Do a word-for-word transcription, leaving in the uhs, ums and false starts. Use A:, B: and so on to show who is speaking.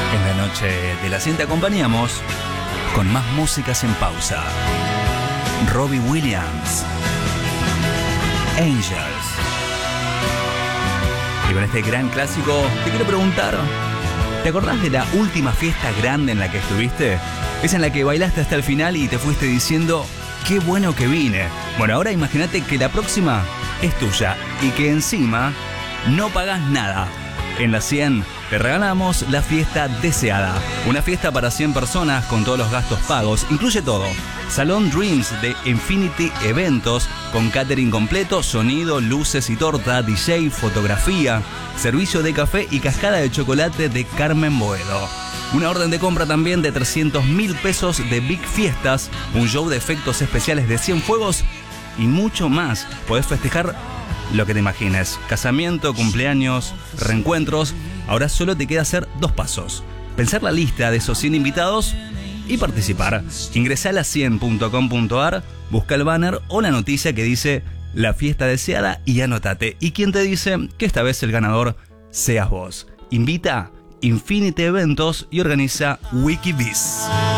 A: En la noche de la cien te acompañamos con más músicas en pausa. Robbie Williams, Angels. Y con este gran clásico te quiero preguntar, ¿te acordás de la última fiesta grande en la que estuviste? Es en la que bailaste hasta el final y te fuiste diciendo, qué bueno que vine. Bueno, ahora imagínate que la próxima es tuya y que encima no pagás nada. En la cien te regalamos la fiesta deseada. Una fiesta para cien personas con todos los gastos pagos. Incluye todo. Salón Dreams de Infinity Eventos con catering completo, sonido, luces y torta, D J, fotografía, servicio de café y cascada de chocolate de Carmen Boedo. Una orden de compra también de trescientos mil pesos de Big Fiestas, un show de efectos especiales de cien fuegos y mucho más. Podés festejar lo que te imagines. Casamiento, cumpleaños, reencuentros. Ahora solo te queda hacer dos pasos. Pensar la lista de esos cien invitados y participar. Ingresá a la cien punto com punto ar, busca el banner o la noticia que dice la fiesta deseada y anótate. ¿Y quién te dice que esta vez el ganador seas vos? Invita Infinity Eventos y organiza Wikibiz.